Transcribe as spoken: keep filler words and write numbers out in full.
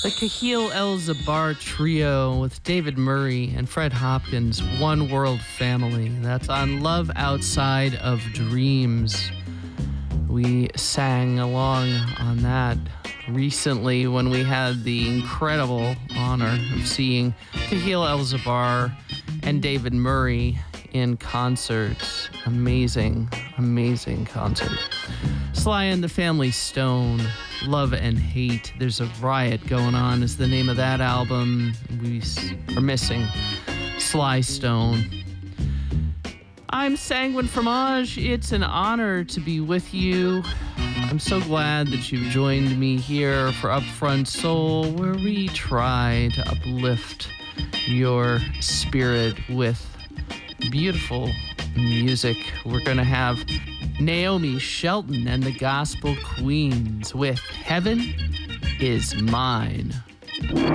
The Kahil El-Zabar Trio with David Murray and Fred Hopkins, One World Family. That's on Love Outside of Dreams. We sang along on that recently when we had the incredible honor of seeing Kahil El-Zabar and David Murray in concert. Amazing, amazing concert. Sly and the Family Stone, Love and Hate. There's a Riot Going On is the name of that album. We are missing Sly Stone. I'm Sanguine Fromage. It's an honor to be with you. I'm so glad that you've joined me here for Upfront Soul, where we try to uplift your spirit with beautiful music. We're going to have Naomi Shelton and the Gospel Queens with Heaven Is Mine.